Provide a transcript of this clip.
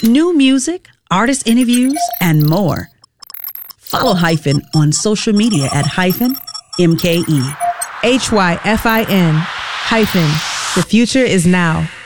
new music, artist interviews, and more. Follow Hyphen on social media at -MKE. HYFIN. The future is now.